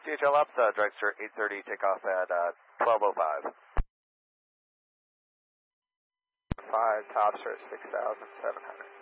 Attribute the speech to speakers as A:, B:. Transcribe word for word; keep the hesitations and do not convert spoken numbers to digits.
A: D H L Ops, uh, Dragster eight thirty, takeoff at uh, twelve oh five.
B: five, tops are six thousand seven hundred.